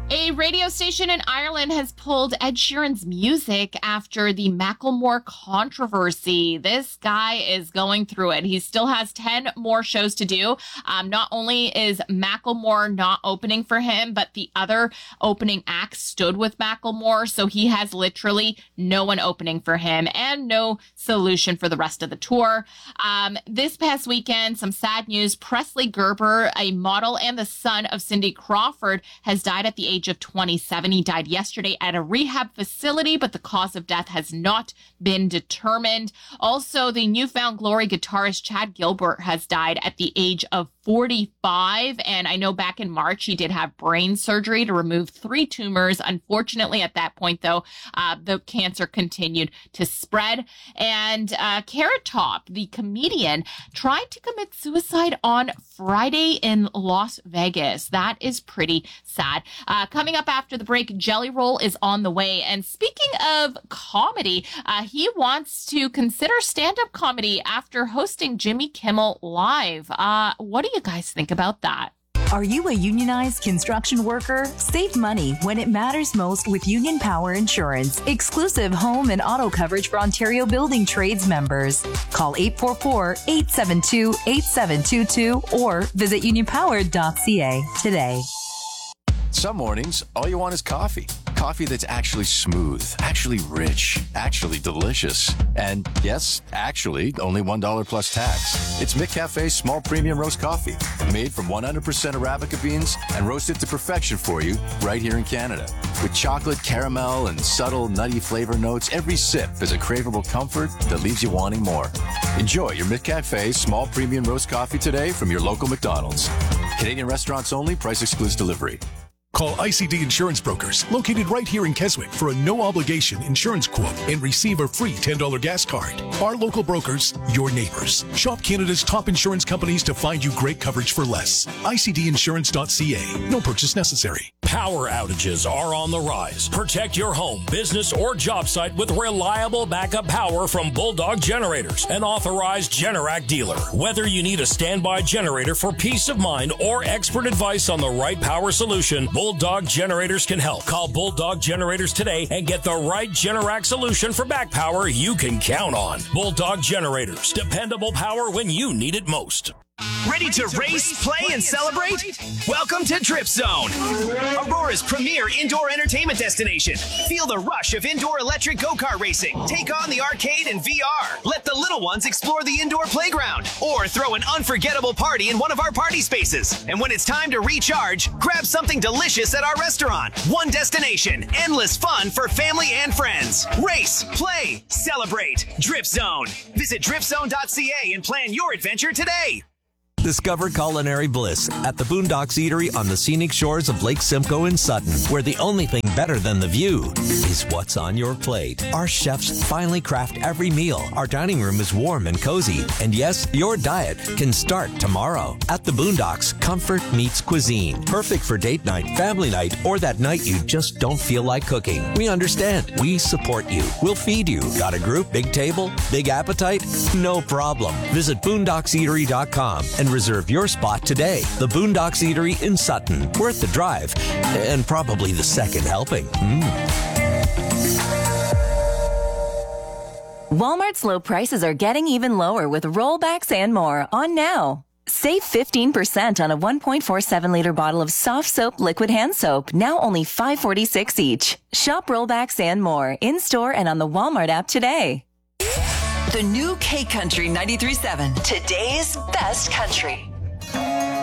A radio station in Ireland has pulled Ed Sheeran's music after the Macklemore controversy. This guy is going through it. He still has 10 more shows to do. Not only is Macklemore not opening for him, but the other opening acts stood with Macklemore. So he has literally no one opening for him and no solution for the rest of the tour. This past weekend, some sad news. Presley Gerber, a model and the son of Cindy Crawford, has died at the age of 27. He died yesterday at a rehab facility, but the cause of death has not been determined. Also, the New Found Glory guitarist Chad Gilbert has died at the age of 45. And I know back in March, he did have brain surgery to remove 3 tumors. Unfortunately, at that point, though, the cancer continued to spread. And Carrot Top, the comedian, tried to commit suicide on Friday in Las Vegas. That is pretty sad. Coming up after the break, Jelly Roll is on the way. And speaking of comedy, he wants to consider stand-up comedy after hosting Jimmy Kimmel Live. What do you guys think about that? Are you a unionized construction worker? Save money when it matters most with Union Power Insurance. Exclusive home and auto coverage for Ontario Building Trades members. Call 844-872-8722 or visit unionpower.ca today. Some mornings, all you want is coffee. Coffee that's actually smooth, actually rich, actually delicious. And yes, actually, only $1 plus tax. It's McCafe's small premium roast coffee, made from 100% Arabica beans and roasted to perfection for you right here in Canada. With chocolate, caramel, and subtle nutty flavor notes, every sip is a craveable comfort that leaves you wanting more. Enjoy your McCafe small premium roast coffee today from your local McDonald's. Canadian restaurants only, price excludes delivery. Call ICD Insurance Brokers, located right here in Keswick, for a no-obligation insurance quote and receive a free $10 gas card. Our local brokers, your neighbors. Shop Canada's top insurance companies to find you great coverage for less. ICDinsurance.ca. No purchase necessary. Power outages are on the rise. Protect your home, business, or job site with reliable backup power from Bulldog Generators, an authorized Generac dealer. Whether you need a standby generator for peace of mind or expert advice on the right power solution, Bulldog Generators can help. Call Bulldog Generators today and get the right Generac solution for back power you can count on. Bulldog Generators. Dependable power when you need it most. Ready to race, play, and celebrate? Welcome to Drip Zone, Aurora's premier indoor entertainment destination. Feel the rush of indoor electric go-kart racing. Take on the arcade and VR. Let the little ones explore the indoor playground. Or throw an unforgettable party in one of our party spaces. And when it's time to recharge, grab something delicious at our restaurant. One destination, endless fun for family and friends. Race, play, celebrate. Drip Zone. Visit dripzone.ca and plan your adventure today. Discover culinary bliss at the Boondocks Eatery on the scenic shores of Lake Simcoe in Sutton, where the only thing better than the view is what's on your plate. Our chefs finely craft every meal. Our dining room is warm and cozy. And yes, your diet can start tomorrow. At the Boondocks, comfort meets cuisine. Perfect for date night, family night, or that night you just don't feel like cooking. We understand. We support you. We'll feed you. Got a group, big table, big appetite? No problem. Visit boondockseatery.com and reserve your spot today. The Boondocks Eatery in Sutton. Worth the drive. And probably the second helping. Walmart's low prices are getting even lower with rollbacks and more on now. Save 15% on a 1.47-liter bottle of soft soap liquid hand soap, now only $5.46 each. Shop rollbacks and more in-store and on the Walmart app today. The new K Country 93.7. Today's best country.